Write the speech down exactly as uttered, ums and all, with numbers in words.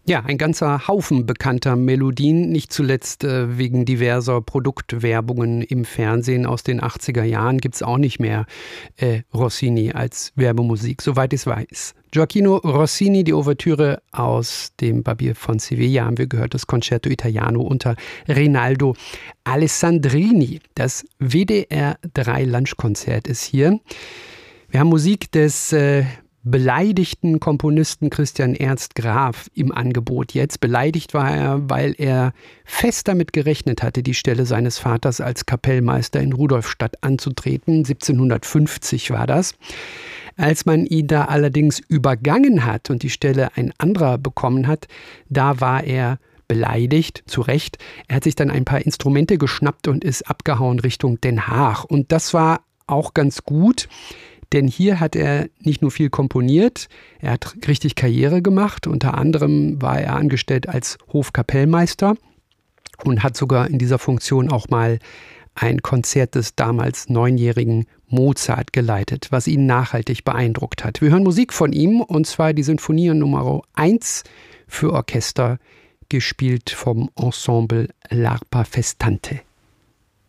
Ja, ein ganzer Haufen bekannter Melodien, nicht zuletzt äh, wegen diverser Produktwerbungen im Fernsehen aus den achtziger Jahren gibt es auch nicht mehr äh, Rossini als Werbemusik, soweit ich weiß. Gioachino Rossini, die Ouvertüre aus dem Barbier von Sevilla, haben wir gehört, das Concerto Italiano unter Rinaldo Alessandrini. Das W D R drei Lunchkonzert ist hier. Wir haben Musik des äh, beleidigten Komponisten Christian Ernst Graf im Angebot jetzt. Beleidigt war er, weil er fest damit gerechnet hatte, die Stelle seines Vaters als Kapellmeister in Rudolfstadt anzutreten. siebzehnhundertfünfzig war das. Als man ihn da allerdings übergangen hat und die Stelle ein anderer bekommen hat, da war er beleidigt, zu Recht. Er hat sich dann ein paar Instrumente geschnappt und ist abgehauen Richtung Den Haag. Und das war auch ganz gut. Denn hier hat er nicht nur viel komponiert, er hat richtig Karriere gemacht. Unter anderem war er angestellt als Hofkapellmeister und hat sogar in dieser Funktion auch mal ein Konzert des damals neunjährigen Mozart geleitet, was ihn nachhaltig beeindruckt hat. Wir hören Musik von ihm, und zwar die Sinfonie Nummer eins für Orchester, gespielt vom Ensemble L'Arpa Festante.